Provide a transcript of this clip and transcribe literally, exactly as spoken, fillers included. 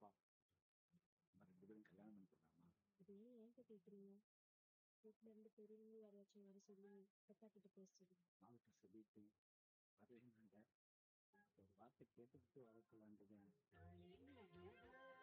இது ஏன் என்கிட்ட கேக்குறீங்க? வீட்ல இருந்து பெரியவங்க யாராச்சும் வர சொல்லி அப்பா கிட்ட பேச சொல்லுங்க.